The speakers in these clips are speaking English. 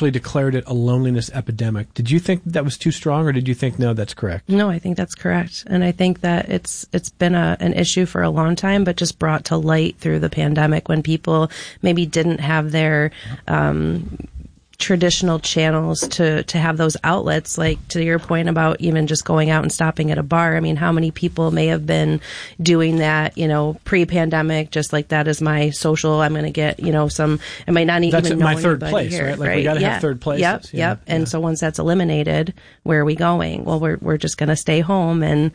actually declared it a loneliness epidemic. Did you think that was too strong, or did you think, no, that's correct? No, I think that's correct. And I think that it's been an issue for a long time, but just brought to light through the pandemic when people maybe didn't have their traditional channels to have those outlets, like to your point about even just going out and stopping at a bar. I mean, how many people may have been doing that, pre-pandemic, just like that is my social, I'm going to get, some, I might not even know that's my third place, here, right? Like we got to have third places. Yep. And so once that's eliminated, where are we going? Well, we're just going to stay home and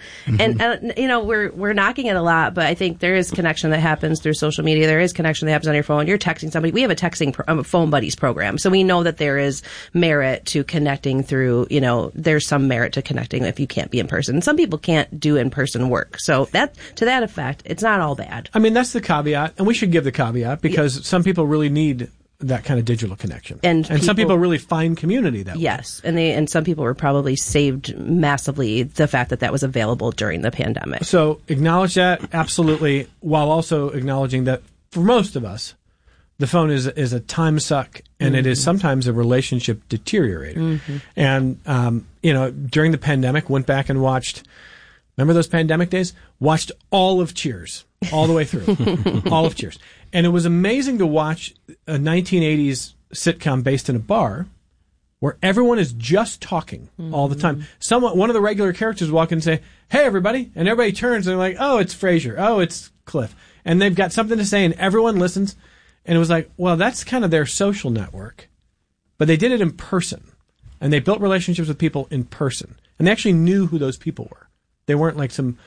we're knocking it a lot, but I think there is connection that happens through social media. There is connection that happens on your phone. You're texting somebody. We have a texting phone buddies program. So we know that there is merit to connecting through, there's some merit to connecting if you can't be in person. Some people can't do in-person work. So to that effect, it's not all bad. I mean, that's the caveat, and we should give the caveat because some people really need that kind of digital connection. And some people really find community that way. Yes, and some people were probably saved massively the fact that was available during the pandemic. So acknowledge that, absolutely, while also acknowledging that for most of us, the phone is a time suck, and it is sometimes a relationship deteriorator. And, during the pandemic, went back and watched, remember those pandemic days? Watched all of Cheers, all the way through. All of Cheers. And it was amazing to watch a 1980s sitcom based in a bar where everyone is just talking all the time. One of the regular characters walk in and say, "Hey, everybody," and everybody turns and they're like, "Oh, it's Frasier. Oh, it's Cliff." And they've got something to say, and everyone listens. And it was like, well, that's kind of their social network. But they did it in person. And they built relationships with people in person. And they actually knew who those people were. They weren't like some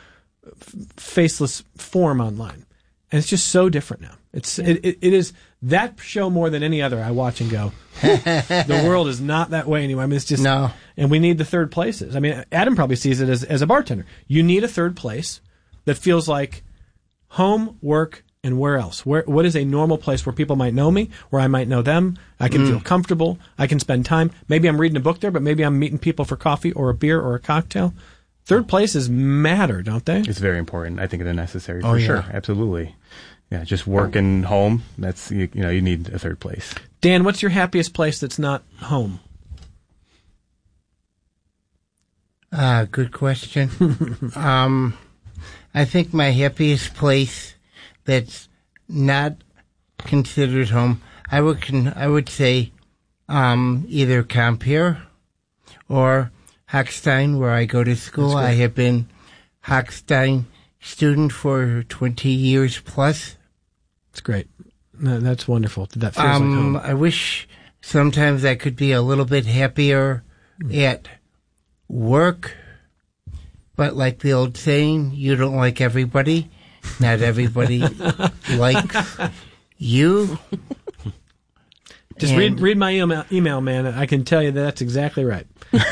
faceless form online. And it's just so different now. It is that show more than any other I watch and go, the world is not that way anymore. I mean, it's just, no. And we need the third places. I mean, Adam probably sees it as a bartender. You need a third place that feels like home, work, and where else? What is a normal place where people might know me, where I might know them? I can feel comfortable. I can spend time. Maybe I'm reading a book there, but maybe I'm meeting people for coffee or a beer or a cocktail. Third places matter, don't they? It's very important. I think they're necessary for sure. Absolutely. Yeah, just work and home. That's you need a third place. Dan, what's your happiest place that's not home? Good question. I think my happiest place that's not considered home, I would say either Compeer or Hochstein, where I go to school. I have been Hochstein student for 20 years plus. That's great. No, that's wonderful. That feels like home. I wish sometimes I could be a little bit happier at work, but like the old saying, you don't like everybody. Not everybody likes you. Just read my email, man. I can tell you that's exactly right.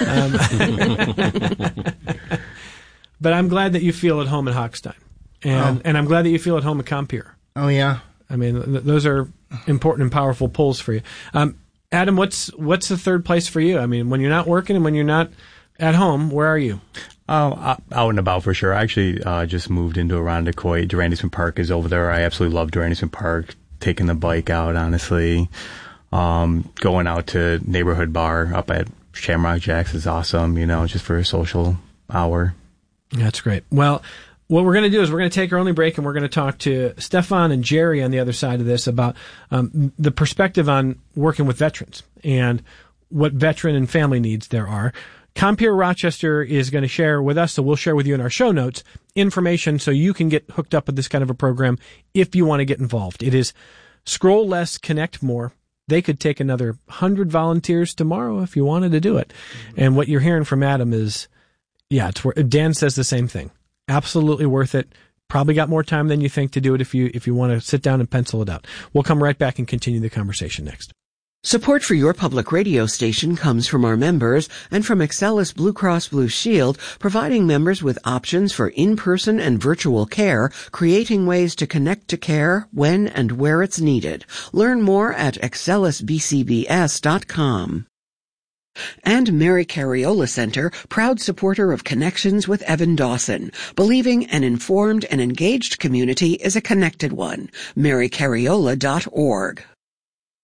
But I'm glad that you feel at home at Hochstein. And I'm glad that you feel at home at Compeer. Oh, yeah. I mean, those are important and powerful pulls for you. Adam, what's the third place for you? I mean, when you're not working and when you're not at home, where are you? Out and about for sure. I actually just moved into Irondequoit. Durandisman Park is over there. I absolutely love Durandisman Park. Taking the bike out, honestly. Going out to neighborhood bar up at Shamrock Jacks is awesome, just for a social hour. That's great. Well, what we're going to do is we're going to take our only break and we're going to talk to Stefan and Jerry on the other side of this about the perspective on working with veterans and what veteran and family needs there are. Compeer Rochester is going to share with us, so we'll share with you in our show notes, information so you can get hooked up with this kind of a program if you want to get involved. It is Scroll Less, Connect More. They could take another 100 volunteers tomorrow if you wanted to do it. And what you're hearing from Adam is, it's worth. Dan says the same thing. Absolutely worth it. Probably got more time than you think to do it if you want to sit down and pencil it out. We'll come right back and continue the conversation next. Support for your public radio station comes from our members and from Excellus Blue Cross Blue Shield, providing members with options for in-person and virtual care, creating ways to connect to care when and where it's needed. Learn more at excellusbcbs.com. And Mary Cariola Center, proud supporter of Connections with Evan Dawson, believing an informed and engaged community is a connected one. MaryCariola.org.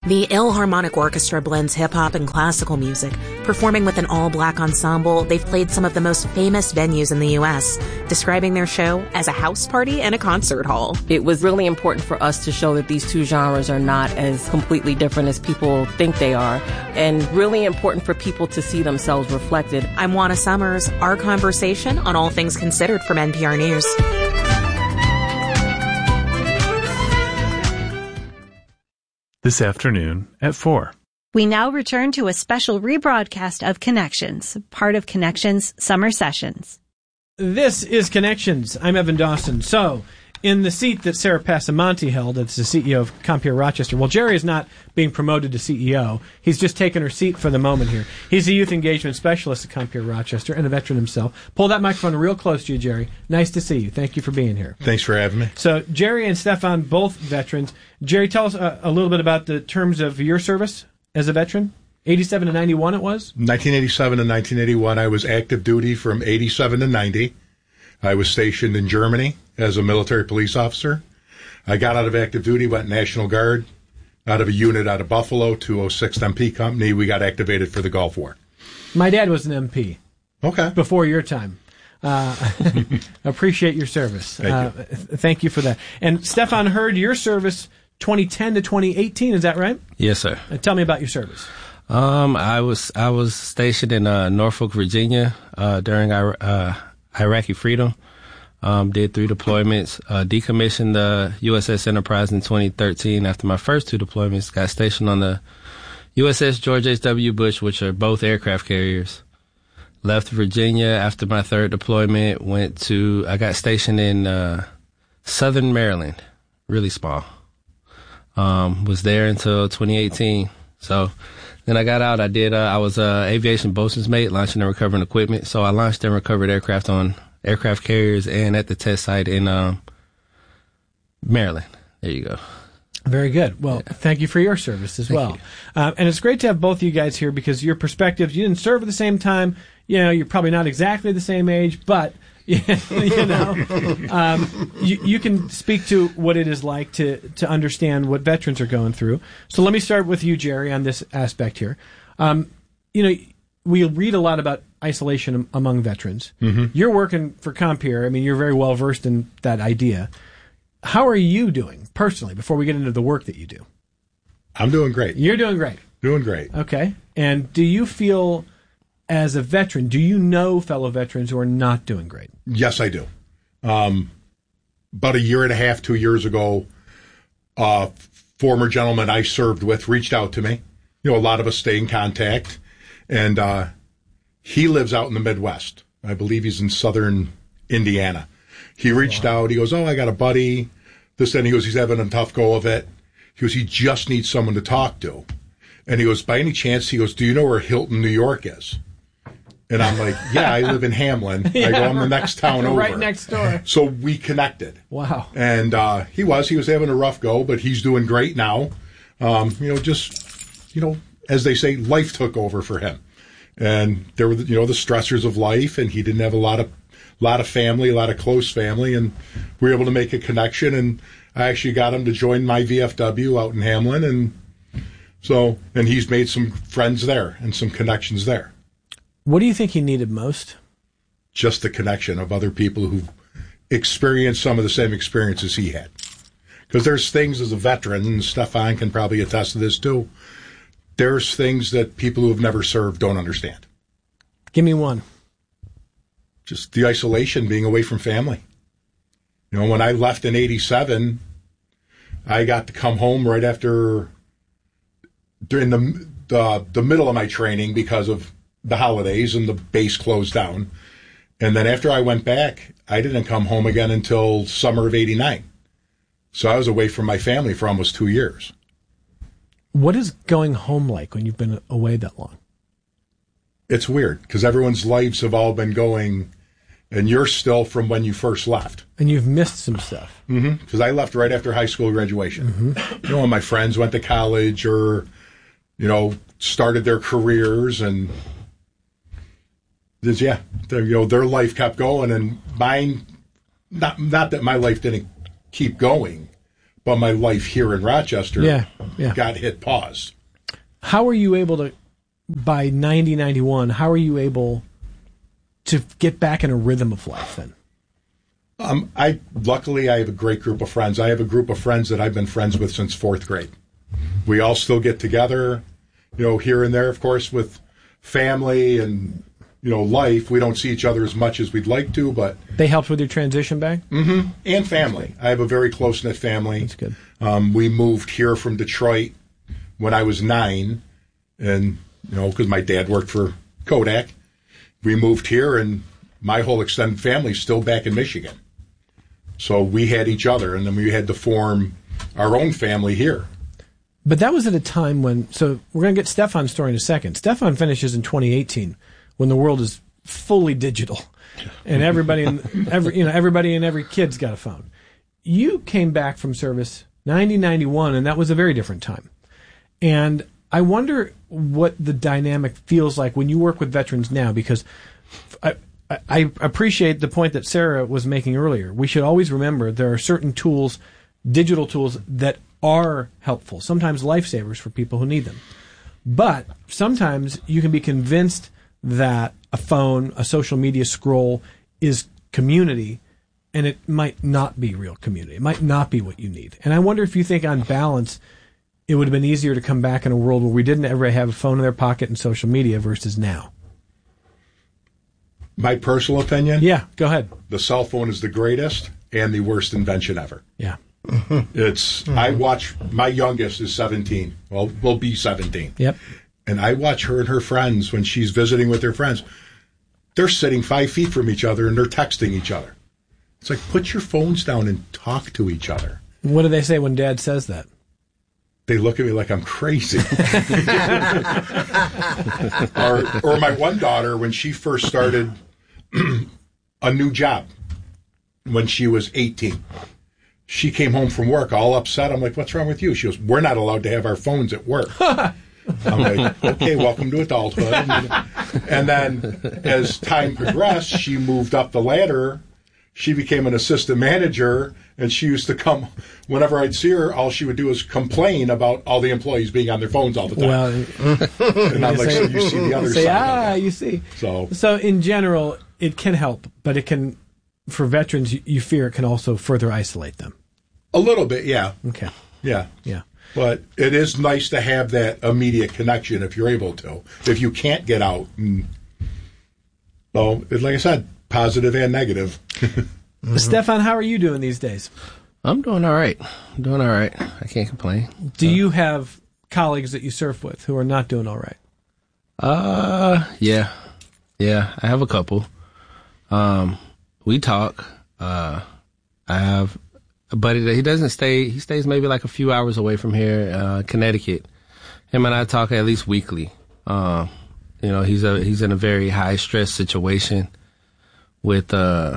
The Ilharmonic Orchestra blends hip-hop and classical music. Performing with an all-black ensemble, they've played some of the most famous venues in the U.S., describing their show as a house party and a concert hall. It was really important for us to show that these two genres are not as completely different as people think they are, and really important for people to see themselves reflected. I'm Juana Summers. Our conversation on All Things Considered from NPR News. This afternoon at 4. We now return to a special rebroadcast of Connections, part of Connections Summer Sessions. This is Connections. I'm Evan Dawson. So, in the seat that Sarah Passamonte held as the CEO of Compeer Rochester, well, Jerry is not being promoted to CEO. He's just taken her seat for the moment here. He's a youth engagement specialist at Compeer Rochester and a veteran himself. Pull that microphone real close to you, Jerry. Nice to see you. Thank you for being here. Thanks for having me. So, Jerry and Stefan, both veterans. Jerry, tell us a little bit about the terms of your service as a veteran. 87 to 91 it was? 1987 and 1981, I was active duty from 87 to 90. I was stationed in Germany as a military police officer. I got out of active duty, went National Guard, out of a unit out of Buffalo, 206th MP Company. We got activated for the Gulf War. My dad was an MP. Okay. Before your time. Appreciate your service. Thank you for that. And Stefan, heard your service 2010 to 2018, is that right? Yes, sir. Tell me about your service. I was stationed in Norfolk, Virginia during Iraqi freedom. Did 3 deployments. Decommissioned the USS Enterprise in 2013 after my first 2 deployments. Got stationed on the USS George H.W. Bush, which are both aircraft carriers. Left Virginia after my 3rd deployment. I got stationed in Southern Maryland, really small. Was there until 2018. So then I got out. I was aviation bosun's mate, launching and recovering equipment. So I launched and recovered aircraft on aircraft carriers and at the test site in Maryland. There you go. Very good. Well, Thank you for your service as well. And it's great to have both of you guys here because your perspectives, you didn't serve at the same time. You know, you're probably not exactly the same age, but you can speak to what it is like to understand what veterans are going through. So let me start with you, Jerry, on this aspect here. We read a lot about isolation among veterans. Mm-hmm. You're working for Compeer. I mean, you're very well versed in that idea. How are you doing personally before we get into the work that you do? I'm doing great. You're doing great. Doing great. Okay. And do you feel, as a veteran, do you know fellow veterans who are not doing great? Yes, I do. About a year and a half, 2 years ago, a former gentleman I served with reached out to me. You know, a lot of us stay in contact. And he lives out in the Midwest. I believe he's in southern Indiana. He reached out. He goes, I got a buddy. He goes, he's having a tough go of it. He goes, he just needs someone to talk to. And he goes, by any chance, he goes, do you know where Hilton, New York is? And I'm like, yeah, I live in Hamlin. I go, I'm the next town over. Right next door. So we connected. Wow. And he was having a rough go, but he's doing great now. As they say, life took over for him. And there were, the stressors of life, and he didn't have a lot of family, a lot of close family, and we were able to make a connection. And I actually got him to join my VFW out in Hamlin, and he's made some friends there and some connections there. What do you think he needed most? Just the connection of other people who've experienced some of the same experiences he had. Because there's things as a veteran, and Stefan can probably attest to this too, there's things that people who have never served don't understand. Give me one. Just the isolation, being away from family. When I left in 87, I got to come home right after, during the middle of my training because of the holidays and the base closed down. And then after I went back, I didn't come home again until summer of 89. So I was away from my family for almost 2 years. What is going home like when you've been away that long? It's weird because everyone's lives have all been going, and you're still from when you first left. And you've missed some stuff. Mm-hmm. Because I left right after high school graduation. Mm-hmm. When my friends went to college or, started their careers, and their life kept going, and mine. Not that my life didn't keep going, but my life here in Rochester Yeah. got hit pause. How were you able to, by 91, how are you able to get back in a rhythm of life then? Luckily, I have a great group of friends. I have a group of friends that I've been friends with since 4th grade. We all still get together, here and there, of course, with family and, life. We don't see each other as much as we'd like to, but... They helped with your transition back? Mm-hmm. And family. I have a very close-knit family. That's good. We moved here from Detroit when I was 9, and, because my dad worked for Kodak. We moved here, and my whole extended family's still back in Michigan. So we had each other, and then we had to form our own family here. But that was at a time when, so we're going to get Stefan's story in a second. Stefan finishes in 2018 when the world is fully digital and everybody and every kid's got a phone. You came back from service 1991, and that was a very different time. And I wonder what the dynamic feels like when you work with veterans now, because I appreciate the point that Sarah was making earlier. We should always remember there are certain tools, digital tools, that are helpful, sometimes lifesavers for people who need them. But sometimes you can be convinced that a phone, a social media scroll is community, and it might not be real community. It might not be what you need. And I wonder if you think on balance it would have been easier to come back in a world where we didn't ever have a phone in their pocket and social media versus now. My personal opinion? Yeah, go ahead. The cell phone is the greatest and the worst invention ever. Yeah. I watch, my youngest is 17. Well, will be 17. Yep. And I watch her and her friends when she's visiting with her friends. They're sitting 5 feet from each other and they're texting each other. It's like, put your phones down and talk to each other. What do they say when Dad says that? They look at me like I'm crazy. or my one daughter, when she first started a new job, when she was 18, she came home from work all upset. I'm like, what's wrong with you? She goes, we're not allowed to have our phones at work. I'm like, okay, welcome to adulthood. And then as time progressed, she moved up the ladder. She became an assistant manager, and she used to come, whenever I'd see her, all she would do is complain about all the employees being on their phones all the time. Well, and I'm like, so you see the other side. You see. So in general, it can help, but it can, for veterans, you fear it can also further isolate them. A little bit, yeah. Okay. Yeah. Yeah. But it is nice to have that immediate connection if you're able to. If you can't get out, like I said, positive and negative. Stefan, how are you doing these days? I'm doing all right. I can't complain. Do you have colleagues that you surf with who are not doing all right? Yeah. I have a couple. We talk. I have a buddy that he doesn't stay. He stays maybe like a few hours away from here, Connecticut. Him and I talk at least weekly. He's in a very high stress situation with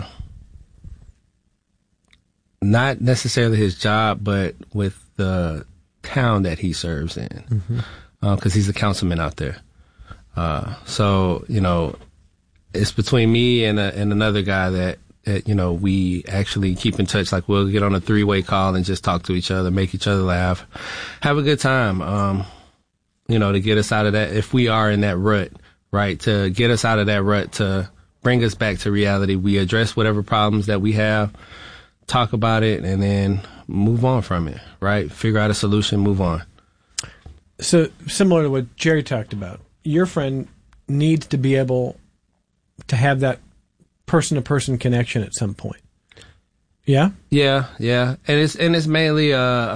not necessarily his job, but with the town that he serves in, because he's a councilman out there. So it's between me and another guy that we actually keep in touch. Like, we'll get on a 3-way call and just talk to each other, make each other laugh, have a good time. To get us out of that, if we are in that rut, right? To get us out of that rut, to bring us back to reality. We address whatever problems that we have, talk about it, and then move on from it, right? Figure out a solution, move on. So similar to what Jerry talked about, your friend needs to be able to have that person-to-person connection at some point. Yeah? Yeah. And it's mainly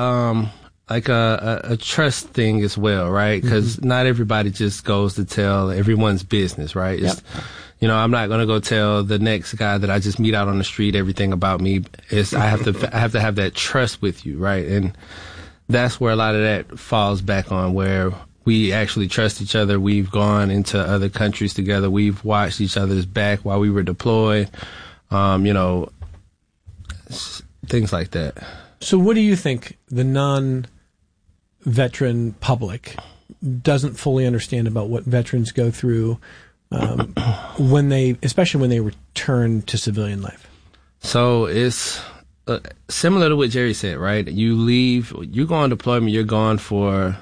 a trust thing as well, right? Because not everybody just goes to tell everyone's business, right? It's, I'm not going to go tell the next guy that I just meet out on the street everything about me. I have to have that trust with you, right? And that's where a lot of that falls back on, where we actually trust each other. We've gone into other countries together. We've watched each other's back while we were deployed. Things like that. So what do you think the non-veteran public doesn't fully understand about what veterans go through especially when they return to civilian life? So it's similar to what Jerry said, right? You go on deployment, you're gone for,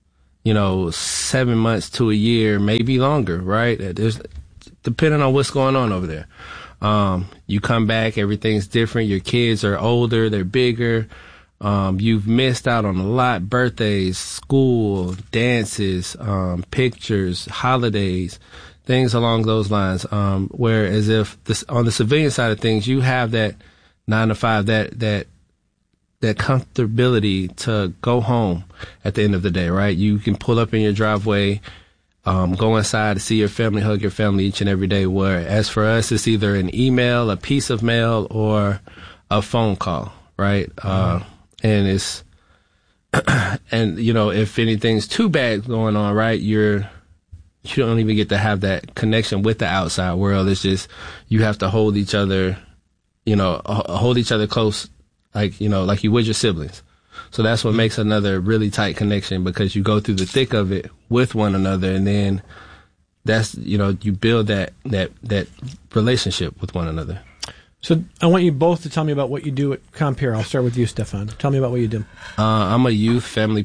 7 months to a year, maybe longer, right? There's, depending on what's going on over there. You come back, everything's different. Your kids are older, they're bigger. You've missed out on a lot: birthdays, school, dances, pictures, holidays, things along those lines. Whereas on the civilian side of things, you have that 9 to 5, that comfortability to go home at the end of the day, right? You can pull up in your driveway, go inside to see your family, hug your family each and every day. Whereas for us, it's either an email, a piece of mail, or a phone call, right? And it's, and if anything's too bad going on, right, you don't even get to have that connection with the outside world. It's just, you have to hold each other, hold each other close, like you would your siblings. So that's what makes another really tight connection, because you go through the thick of it with one another, and then that's, you build that relationship with one another. So I want you both to tell me about what you do at Compeer. I'll start with you, Stefan. Tell me about what you do. I'm a youth, family,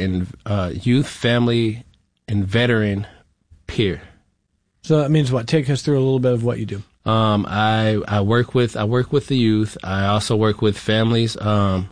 and veteran peer. So that means what? Take us through a little bit of what you do. I work with the youth. I also work with families. And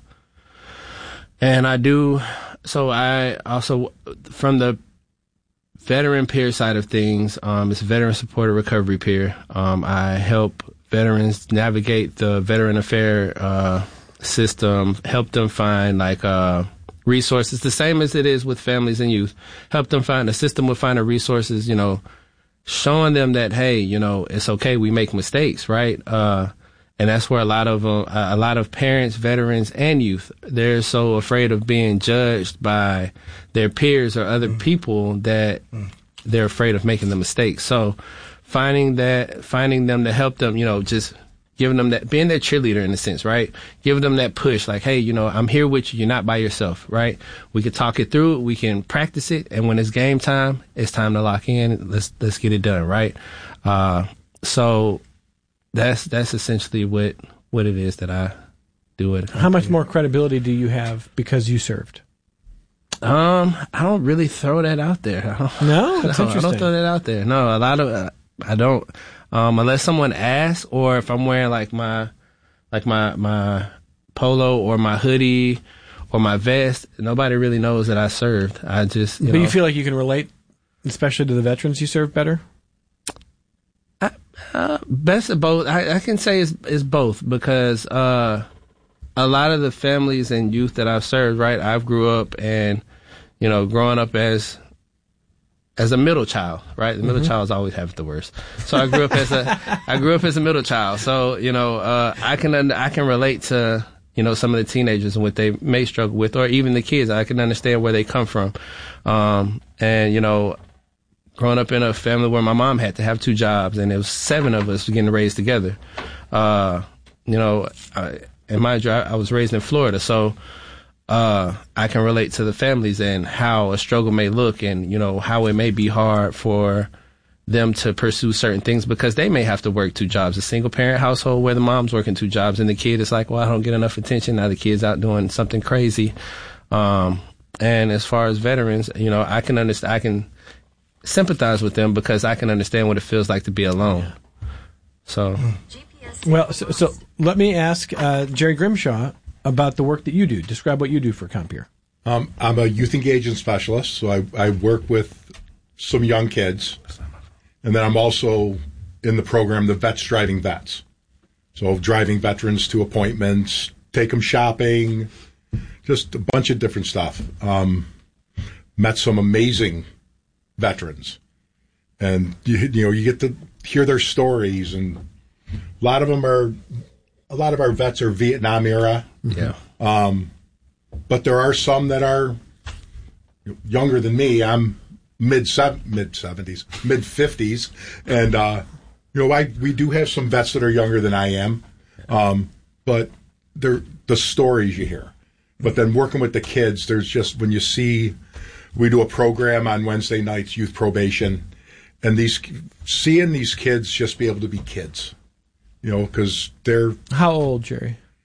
I also, from the veteran peer side of things, it's veteran supported recovery peer. I help veterans navigate the veteran affair system, help them find resources, the same as it is with families and youth. Help them find a system with finding resources, showing them that, hey, it's okay, we make mistakes, right? And that's where a lot of parents, veterans, and youth, they're so afraid of being judged by their peers or other people that they're afraid of making the mistakes. So finding them to help them, just giving them that, being their cheerleader in a sense, right? Giving them that push, like, hey, I'm here with you. You're not by yourself, right? We can talk it through. We can practice it. And when it's game time, it's time to lock in. Let's get it done, right? So that's essentially what it is that I do it. How much more credibility do you have because you served? I don't really throw that out there. No, that's interesting. I don't throw that out there. No, I don't. Unless someone asks, or if I'm wearing my polo or my hoodie or my vest, nobody really knows that I served. I just, But you feel like you can relate, especially to the veterans you serve, better? Best of both. I can say it's both, because a lot of the families and youth that I've served, right, I've grew up and, growing up as a middle child, right? The middle child's always have the worst. So I grew up as a middle child. So, I can relate to, some of the teenagers and what they may struggle with, or even the kids. I can understand where they come from. And, growing up in a family where my mom had to have 2 jobs, and there was 7 of us getting raised together. I was raised in Florida, so I can relate to the families and how a struggle may look, and how it may be hard for them to pursue certain things because they may have to work 2 jobs. A single parent household where the mom's working 2 jobs and the kid is like, well, I don't get enough attention. Now the kid's out doing something crazy. And as far as veterans, I can sympathize with them because I can understand what it feels like to be alone. So, so let me ask Jerry Grimshaw about the work that you do. Describe what you do for Compeer. I'm a youth engagement specialist, so I work with some young kids, and then I'm also in the program, the Vets Driving Vets. So driving veterans to appointments, take them shopping, just a bunch of different stuff. Met some amazing veterans, and you get to hear their stories, and a lot of our vets are Vietnam era. Yeah. But there are some that are younger than me. I'm mid-70s, mid-50s, and we do have some vets that are younger than I am. But they're the stories you hear. But then working with the kids, there's just, when you see, we do a program on Wednesday nights, youth probation, and seeing these kids just be able to be kids, because they're... How old, Jerry?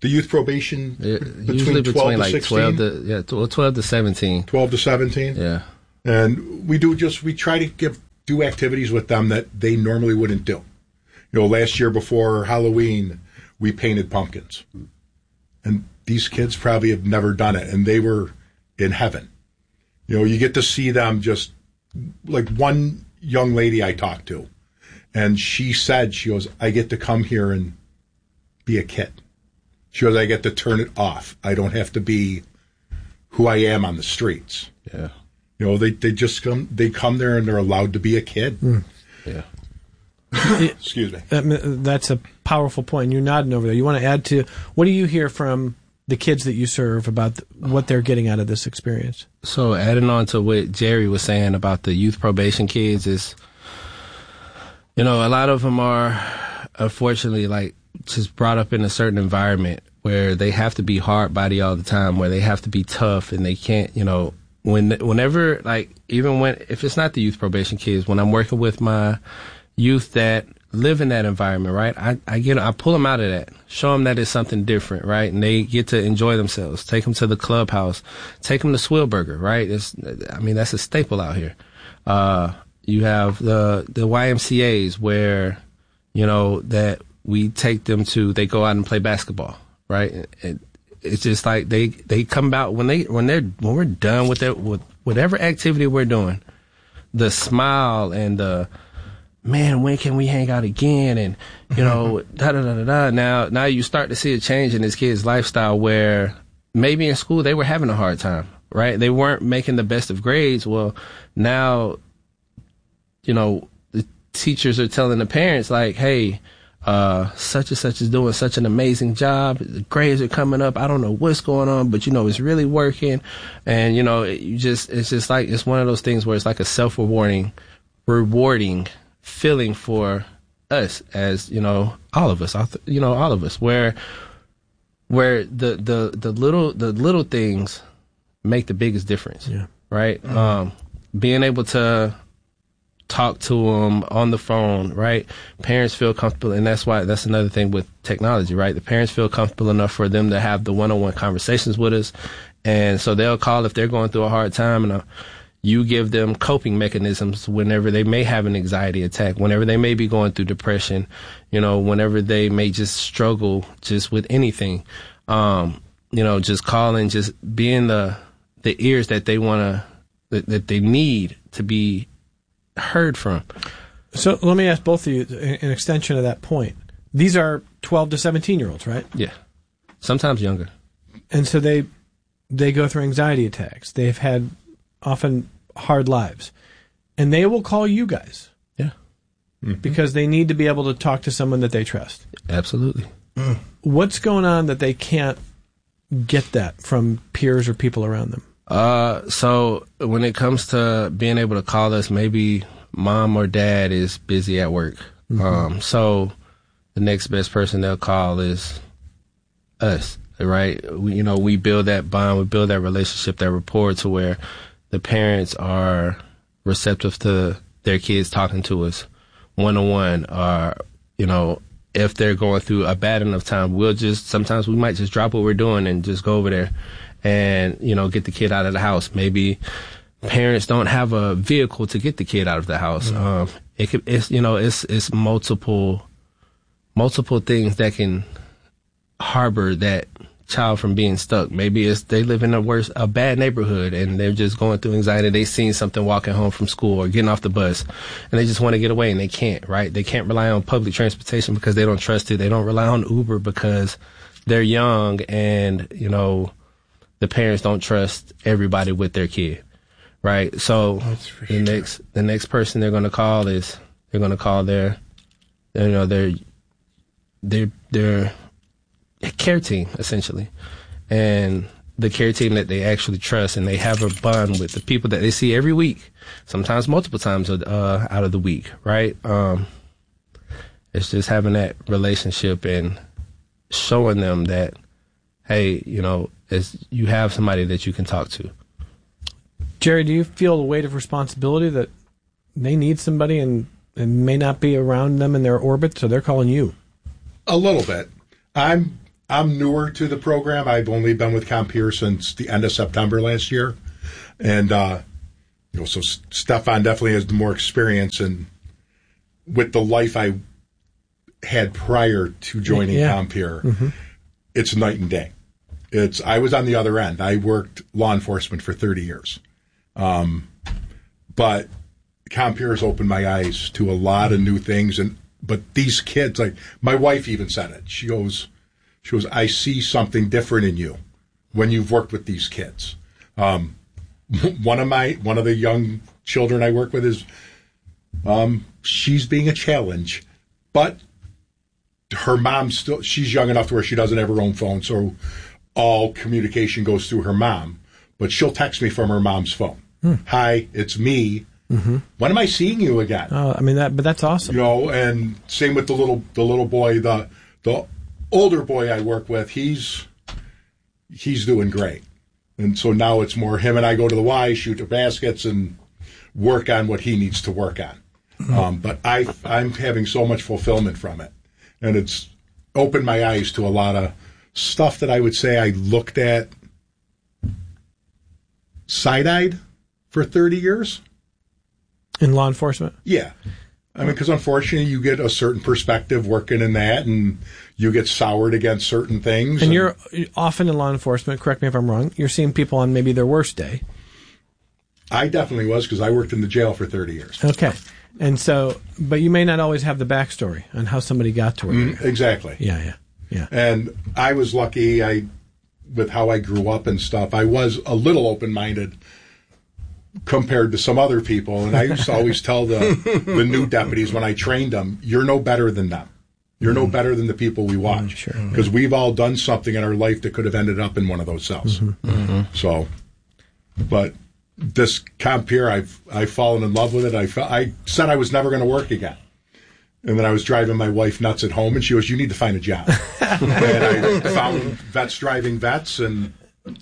the youth probation usually between 12 to like 16? 12 to 17. 12 to 17? Yeah. And we try to do activities with them that they normally wouldn't do. Last year before Halloween, we painted pumpkins. And these kids probably have never done it, and they were in heaven. You get to see them just, like one young lady I talked to, and she goes, I get to come here and be a kid. She goes, I get to turn it off. I don't have to be who I am on the streets. Yeah. They just come there and they're allowed to be a kid. Yeah. Excuse me. That's a powerful point. You're nodding over there. You want to add to, what do you hear from the kids that you serve about what they're getting out of this experience? So adding on to what Jerry was saying about the youth probation kids is, a lot of them are unfortunately like just brought up in a certain environment where they have to be hard body all the time, where they have to be tough, and they can't, whenever, like, if it's not the youth probation kids, when I'm working with my youth that live in that environment, right, I pull them out of that, show them that it's something different, right, and they get to enjoy themselves, take them to the clubhouse, take them to Swillburger, right, that's a staple out here. You have the YMCAs where, that we take them to, they go out and play basketball, right, and it's just like they come out when we're done with whatever activity we're doing, the smile and the, man, when can we hang out again? And, Now you start to see a change in this kid's lifestyle where maybe in school they were having a hard time, right? They weren't making the best of grades. Well, now, the teachers are telling the parents like, hey, such and such is doing such an amazing job. The grades are coming up. I don't know what's going on, but it's really working. And, it's just like, it's one of those things where it's like a rewarding feeling for us as, all of us, where the little things make the biggest difference. Yeah. Right. Being able to talk to them on the phone, right? Parents feel comfortable, and that's another thing with technology, right? The parents feel comfortable enough for them to have the one-on-one conversations with us, and so they'll call if they're going through a hard time, and you give them coping mechanisms whenever they may have an anxiety attack, whenever they may be going through depression, whenever they may just struggle just with anything, just calling, just being the ears that they that they need to be heard from. So let me ask both of you an extension of that point. These are 12 to 17-year-olds, right? Yeah. Sometimes younger. And so they go through anxiety attacks. They've had often hard lives. And they will call you guys. Yeah. Mm-hmm. Because they need to be able to talk to someone that they trust. Absolutely. What's going on that they can't get that from peers or people around them? So when it comes to being able to call us, maybe mom or dad is busy at work. Mm-hmm. So the next best person they'll call is us, right? We build that bond, we build that relationship, that rapport to where the parents are receptive to their kids talking to us one-on-one, or, if they're going through a bad enough time, sometimes we might just drop what we're doing and just go over there and, get the kid out of the house. Maybe parents don't have a vehicle to get the kid out of the house. Mm-hmm. It's multiple things that can harbor that child from being stuck. Maybe they live in a bad neighborhood and they're just going through anxiety. They've seen something walking home from school or getting off the bus and they just want to get away and they can't, right? They can't rely on public transportation because they don't trust it. They don't rely on Uber because they're young and, the parents don't trust everybody with their kid, right? So the next person they're going to call is their care team, essentially, and the care team that they actually trust, and they have a bond with the people that they see every week, sometimes multiple times out of the week, right? It's just having that relationship and showing them that, hey, you have somebody that you can talk to. Jerry, do you feel the weight of responsibility that they need somebody and may not be around them in their orbit, so they're calling you? A little bit. I'm I'm newer to the program. I've only been with Compeer since the end of September last year. And, so Stefan definitely has more experience and with the life I had prior to joining Compeer. Mm-hmm. It's night and day. I was on the other end. I worked law enforcement for 30 years. But Compeer has opened my eyes to a lot of new things. But these kids, like my wife even said it. She goes, I see something different in you when you've worked with these kids. One of the young children I work with is, she's being a challenge, but her mom she's young enough to where she doesn't have her own phone. So all communication goes through her mom, but she'll text me from her mom's phone. Hi, it's me. Mm-hmm. When am I seeing you again? Oh, but that's awesome. And same with the little boy, the older boy I work with, he's doing great. And so now it's more him and I go to the Y, shoot the baskets, and work on what he needs to work on. Mm-hmm. But I'm having so much fulfillment from it. And it's opened my eyes to a lot of stuff that I would say I looked at side-eyed for 30 years. In law enforcement? Yeah. Because unfortunately you get a certain perspective working in that, and you get soured against certain things. And you're often in law enforcement, correct me if I'm wrong, you're seeing people on maybe their worst day. I definitely was, because I worked in the jail for 30 years. Okay. And so, but you may not always have the backstory on how somebody got to where you're at. Exactly. Yeah. And I was lucky with how I grew up and stuff. I was a little open-minded compared to some other people. And I used to always tell the new deputies when I trained them, you're no better than them. You're no better than the people we watch. Because we've all done something in our life that could have ended up in one of those cells. Mm-hmm. Mm-hmm. So, but this Compeer, I've fallen in love with it. I said I was never going to work again. And then I was driving my wife nuts at home, and she goes, you need to find a job. And I found Vets Driving Vets, and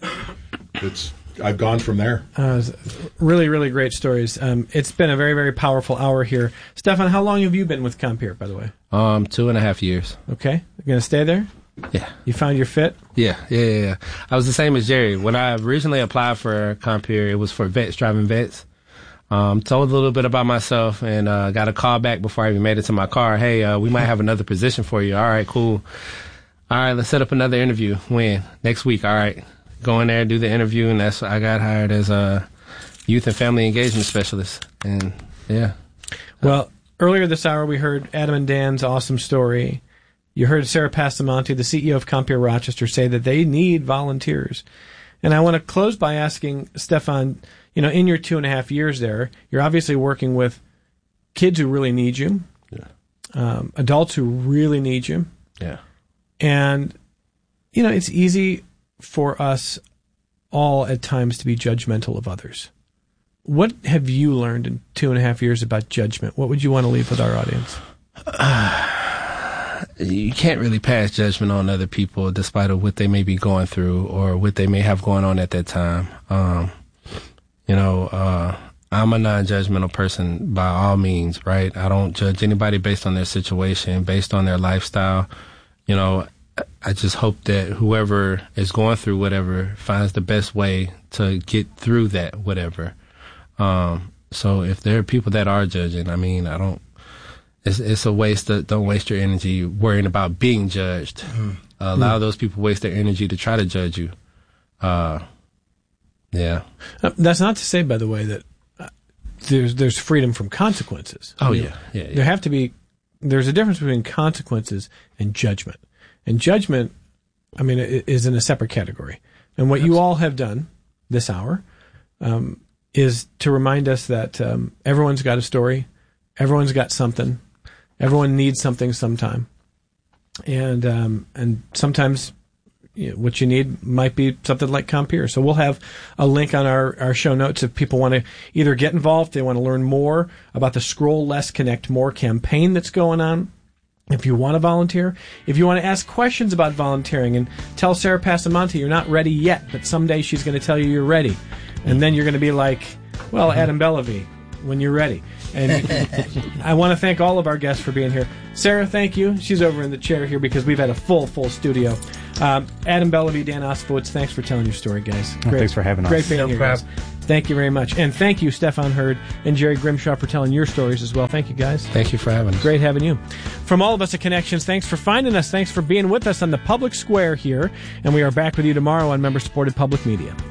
I've gone from there. Really, really great stories. It's been a very, very powerful hour here. Stefan, how long have you been with Compeer, by the way? 2.5 years. Okay. You're going to stay there? Yeah. You found your fit? Yeah. I was the same as Jerry. When I originally applied for Compeer, it was for Vets Driving Vets. Told a little bit about myself, and got a call back before I even made it to my car. Hey, we might have another position for you. All right, cool. All right, let's set up another interview. When? Next week. All right. Go in there, do the interview, and I got hired as a youth and family engagement specialist. And yeah. Well, earlier this hour we heard Adam and Dan's awesome story. You heard Sarah Pasamonte, the CEO of Compeer Rochester, say that they need volunteers. And I want to close by asking Stefan, in your 2.5 years there, you're obviously working with kids who really need you, adults who really need you. Yeah. And, it's easy for us all at times to be judgmental of others. What have you learned in 2.5 years about judgment? What would you want to leave with our audience? You can't really pass judgment on other people despite of what they may be going through or what they may have going on at that time. I'm a non-judgmental person by all means, right? I don't judge anybody based on their situation, based on their lifestyle. I just hope that whoever is going through whatever finds the best way to get through that whatever. So if there are people that are judging, it's a waste. Don't waste your energy worrying about being judged. Allow those people waste their energy to try to judge you. Yeah. That's not to say, by the way, that there's freedom from consequences. Yeah. There's a difference between consequences and judgment. And judgment, is in a separate category. And what you all have done this hour is to remind us that everyone's got a story, everyone's got something, everyone needs something sometime, and sometimes what you need might be something like Compeer. So we'll have a link on our show notes if people want to either get involved, they want to learn more about the Scroll Less Connect More campaign that's going on. If you want to volunteer, if you want to ask questions about volunteering and tell Sarah Pasamonte you're not ready yet, but someday she's going to tell you you're ready. And then you're going to be like, well, Adam Bellavy, when you're ready. And I want to thank all of our guests for being here. Sarah, thank you. She's over in the chair here because we've had a full studio. Adam Bellamy, Dan Ospowitz, thanks for telling your story, guys. Thanks for having us. Great being here, guys. Thank you very much. And thank you, Stefan Hurd and Jerry Grimshaw, for telling your stories as well. Thank you, guys. Thank you for having us. Great having you. From all of us at Connections, thanks for finding us. Thanks for being with us on the public square here. And we are back with you tomorrow on member-supported public media.